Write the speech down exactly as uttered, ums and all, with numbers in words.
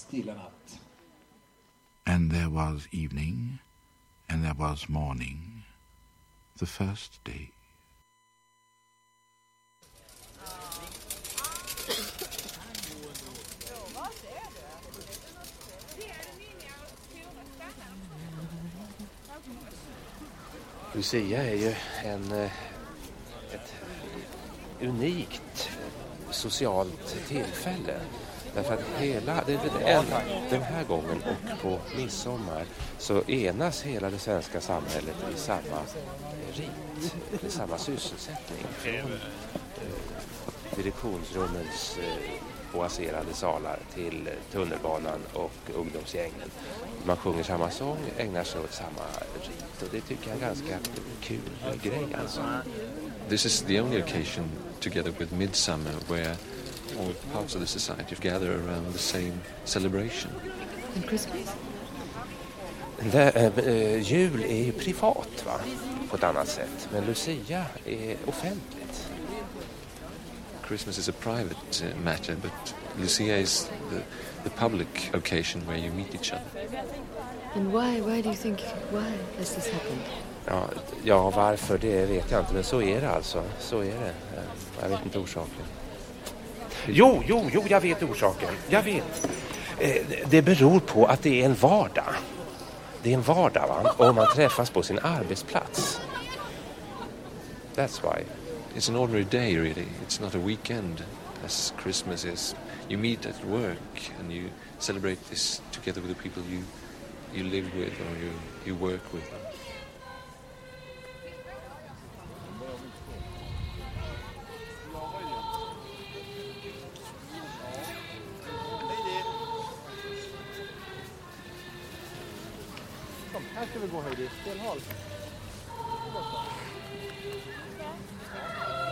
stilla natt. And there was evening, and there was morning, the first day. Lucia är ju en, ett unikt socialt tillfälle. Därför att hela, det är en, den här gången och på midsommar så enas hela det svenska samhället i samma rit, i samma sysselsättning. Från eh, direktionsrummens eh, oaserade salar till tunnelbanan och ungdomsgängen. Man sjunger samma sång, ägnar sig åt samma rit och det tycker jag är en ganska kul grej alltså. This is the only occasion together with Midsummer where all parts of the society gather around the same celebration. And Christmas? Det, äh, jul är ju privat va? På ett annat sätt, men Lucia är offentligt. Christmas is a private uh, matter, but Lucia is the, the public occasion where you meet each other. And why, why do you think, why has this happened? Ja, ja, varför det vet jag inte, men så är det alltså. Så är det. Jag vet inte orsaken. Jo, jo, jo, jag vet orsaken. Jag vet. Det beror på att det är en vardag. Det är en vardag, va? Och man träffas på sin arbetsplats. That's why. It's an ordinary day, really. It's not a weekend, as Christmas is. You meet at work and you celebrate this together with the people you you live with or you you work with. Här ska vi gå, Heidi. Stelhåll.